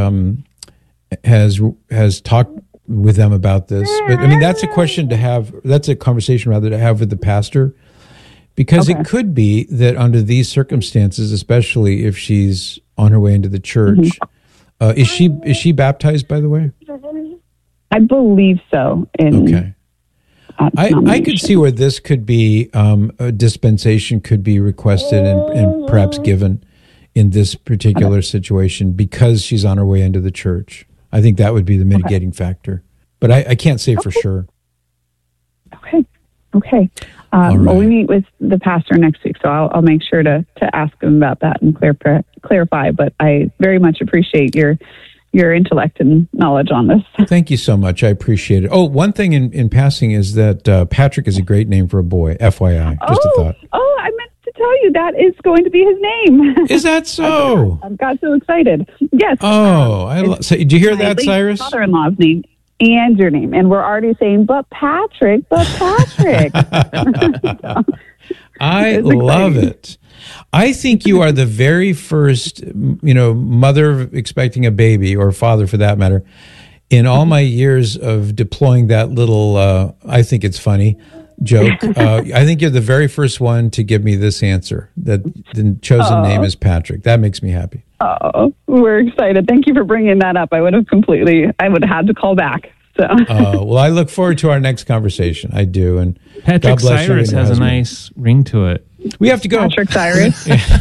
has talked with them about this. But I mean, that's a question to have. That's a conversation rather to have with the pastor, because it could be that under these circumstances, especially if she's on her way into the church, is she baptized, by the way? I believe so. Okay. I could see where this could be a dispensation could be requested and perhaps given in this particular situation because she's on her way into the church. I think that would be the mitigating factor, but I can't say for sure. Okay. Right. Well, we meet with the pastor next week, so I'll make sure to ask him about that and clarify. But I very much appreciate your intellect and knowledge on this. Thank you so much. I appreciate it. Oh, one thing in passing is that Patrick is a great name for a boy, FYI. Just a thought. Oh, I meant to tell you that is going to be his name. Is that so? I got so excited. Yes. Oh, so, did you hear that, Cyrus? Father-in-law's name and your name. And we're already saying, but Patrick. I love it. I think you are the very first, mother expecting a baby, or father for that matter, in all my years of deploying that little, I think it's funny, joke. I think you're the very first one to give me this answer, that the chosen name is Patrick. That makes me happy. Oh, we're excited. Thank you for bringing that up. I would have had to call back. So. Well, I look forward to our next conversation. I do. And Patrick Cyrus has a nice ring to it. We have to go. Patrick Cyrus.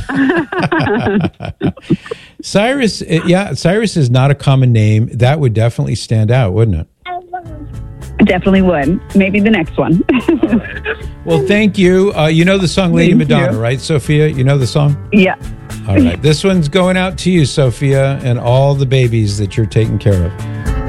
Cyrus, Cyrus is not a common name. That would definitely stand out, wouldn't it? Definitely would. Maybe the next one. Well, thank you. You know the song Lady Madonna, right, Sophia? You know the song? Yeah. All right. This one's going out to you, Sophia, and all the babies that you're taking care of.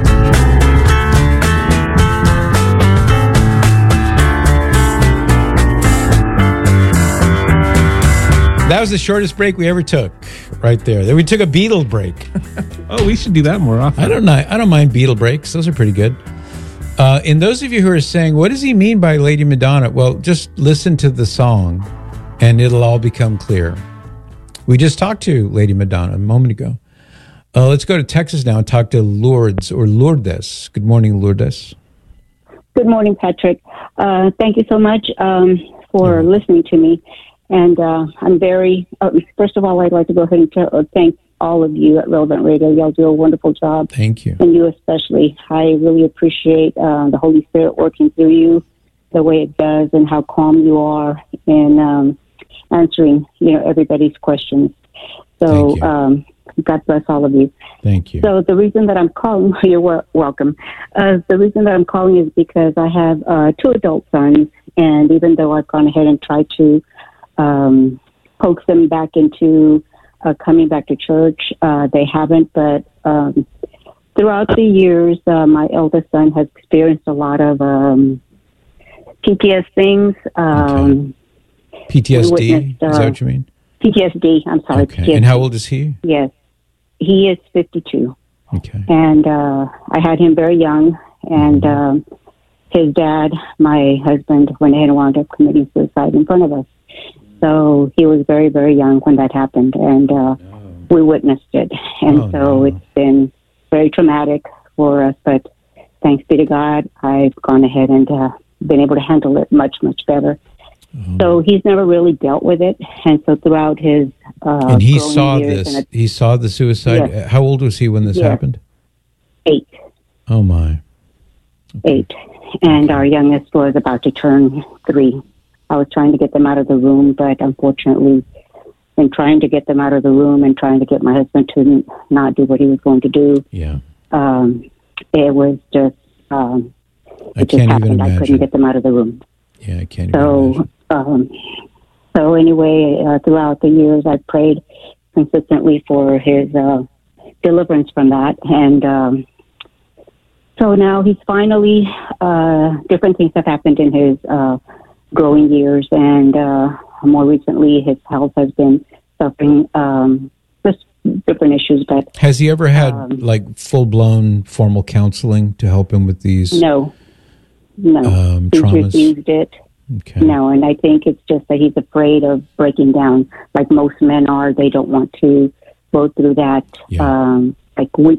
That was the shortest break we ever took, right there. Then we took a Beatle break. Oh, we should do that more often. I don't mind Beatle breaks. Those are pretty good. And those of you who are saying, what does he mean by Lady Madonna? Well, just listen to the song, and it'll all become clear. We just talked to Lady Madonna a moment ago. Let's go to Texas now and talk to Lourdes or Lourdes. Good morning, Lourdes. Good morning, Patrick. Thank you so much for listening to me. And I'm very, first of all, I'd like to go ahead and thank all of you at Relevant Radio. Y'all do a wonderful job. Thank you. And you especially. I really appreciate the Holy Spirit working through you the way it does and how calm you are in answering, everybody's questions. So God bless all of you. Thank you. So the reason that I'm calling, you're welcome. The reason that I'm calling is because I have 2 adult sons, and even though I've gone ahead and tried to coax them back into coming back to church. They haven't, but throughout the years, my eldest son has experienced a lot of PTSD things. PTSD? Is that what you mean? PTSD, I'm sorry. Okay. PTSD. And how old is he? Yes. He is 52. Okay. And I had him very young, and his dad, my husband, went ahead and wound up committing suicide in front of us. So he was very, very young when that happened, and we witnessed it. And it's been very traumatic for us, but thanks be to God, I've gone ahead and been able to handle it much, much better. So he's never really dealt with it, and so throughout his and he saw this. He saw the suicide. Yes. How old was he when this happened? 8. Oh my. Okay. 8, and our youngest was about to turn 3. I was trying to get them out of the room, but unfortunately, in trying to get them out of the room and trying to get my husband to not do what he was going to do, it was just I can't even imagine. I couldn't get them out of the room. Yeah, I can't even imagine. So anyway, throughout the years, I prayed consistently for his deliverance from that, and so now he's finally different things have happened in his growing years, and more recently, his health has been suffering just different issues. But has he ever had like full-blown formal counseling to help him with these? No. He's traumas? refused it. Okay. No, and I think it's just that he's afraid of breaking down, like most men are. They don't want to go through that, like